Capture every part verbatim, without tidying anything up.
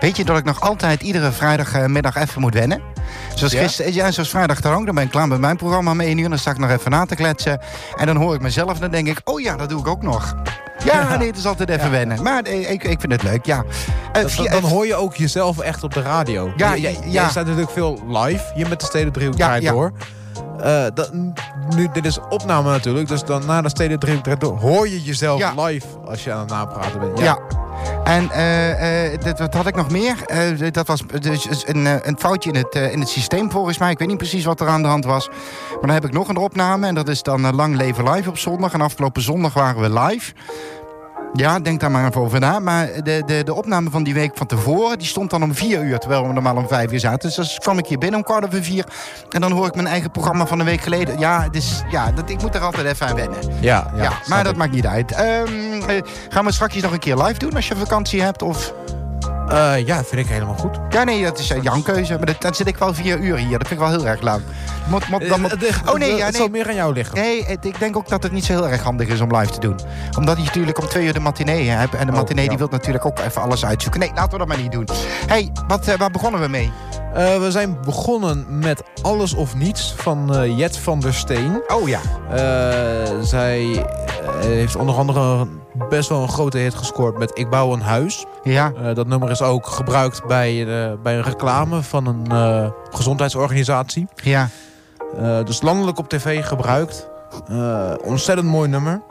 Weet je dat ik nog altijd iedere vrijdagmiddag even moet wennen? Zoals, Ja? gisteren, ja, zoals vrijdag dan ook. Dan ben ik klaar met mijn programma om één uur. Dan sta ik nog even na te kletsen. En dan hoor ik mezelf en dan denk ik... oh ja, dat doe ik ook nog. Ja, ja. nee, het is altijd even ja. wennen. Maar eh, ik, ik vind het leuk, ja. Uh, dan, dan hoor je ook jezelf echt op de radio. Ja, je, je, ja. je staat natuurlijk veel live. Je met de Stedendriehoek ja, draait ja. door. Uh, dat, nu, dit is opname natuurlijk. Dus dan na de Stedendriehoek draait door... hoor je jezelf ja. live als je aan het napraten bent. Ja. ja. En uh, uh, dat, wat had ik nog meer? Uh, dat was dus een, uh, een foutje in het, uh, in het systeem volgens mij. Ik weet niet precies wat er aan de hand was. Maar dan heb ik nog een opname. En dat is dan uh, Lang Leven Live op zondag. En afgelopen zondag waren we live. Ja, denk daar maar even over na. Maar de, de, de opname van die week van tevoren... die stond dan om vier uur, terwijl we normaal om vijf uur zaten. Dus dan kwam ik hier binnen om kwart over vier. En dan hoor ik mijn eigen programma van een week geleden. Ja, dus, ja dat, ik moet er altijd even aan wennen. Ja, ja, ja maar dat ik. maakt niet uit. Um, uh, gaan we straks nog een keer live doen als je vakantie hebt? Of... Uh, ja, vind ik helemaal goed. Ja, nee, dat is uh, jouw keuze. Maar dat, dan zit ik wel vier uur hier. Dat vind ik wel heel erg lang. Mot, mot, dan mot... Oh nee, ja, het nee. zal meer aan jou liggen. Nee, het, ik denk ook dat het niet zo heel erg handig is om live te doen. Omdat je natuurlijk om twee uur de matinee hebt. En de matinee oh, ja. die wil natuurlijk ook even alles uitzoeken. Nee, laten we dat maar niet doen. Hé, hey, wat, uh, waar begonnen we mee? Uh, we zijn begonnen met Alles of Niets van uh, Jet van der Steen. Oh ja. Uh, zij uh, heeft onder andere best wel een grote hit gescoord met Ik Bouw een Huis. Ja. Uh, dat nummer is ook gebruikt bij, uh, bij een reclame van een uh, gezondheidsorganisatie. Ja. Uh, dus landelijk op tv gebruikt. Uh, ontzettend mooi nummer.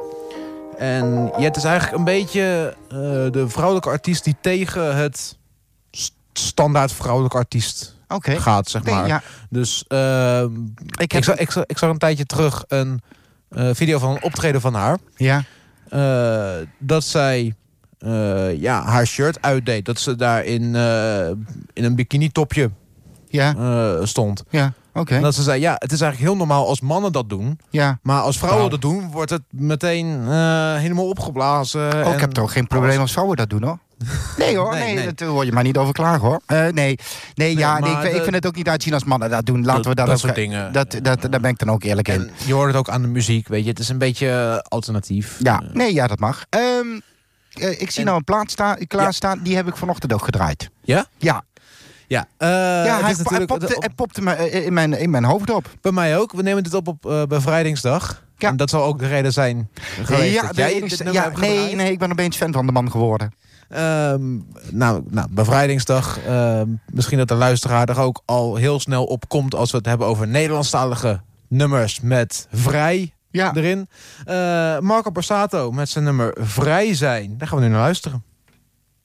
En Jet is eigenlijk een beetje uh, de vrouwelijke artiest die tegen het st- standaard vrouwelijke artiest okay. gaat, zeg maar. Nee, ja. Dus uh, ik, heb... ik, zag, ik, zag, ik zag een tijdje terug een uh, video van een optreden van haar. Ja. Uh, dat zij uh, ja, haar shirt uitdeed. Dat ze daar in, uh, in een bikini-topje ja. uh, stond. Ja. Okay. En dat ze zei, ja, het is eigenlijk heel normaal als mannen dat doen. Ja. Maar als vrouwen wow. dat doen, wordt het meteen uh, helemaal opgeblazen. Oh, en ik heb toch geen probleem als vrouwen dat doen, hoor. Nee hoor, nee, nee, nee. Daar hoor je maar niet over klagen, hoor. Uh, nee, nee, nee, ja, nee ik, de, ik vind het ook niet uitzien als mannen dat doen. Laten dat, we dat, dat ook, soort dingen. Dat, dat, daar ben ik dan ook eerlijk en in. Je hoort het ook aan de muziek, weet je. Het is een beetje alternatief. Ja, nee, ja, dat mag. Um, uh, ik zie en, nou een plaat sta, klaarstaan, ja. Die heb ik vanochtend ook gedraaid. Ja? Ja. Ja, uh, ja hij, het is hij popte, op... popte me in mijn, in mijn hoofd op. Bij mij ook. We nemen dit op op uh, bevrijdingsdag. Ja. En dat zal ook de reden zijn geweest ja, dat jij dit nummer ja, hebt nee, gedraaid. nee, ik ben opeens fan van de man geworden. Um, nou, nou, bevrijdingsdag. Uh, misschien dat de luisteraar er ook al heel snel op komt als we het hebben over Nederlandstalige nummers met vrij ja. erin. Uh, Marco Borsato met zijn nummer Vrij Zijn. Daar gaan we nu naar luisteren.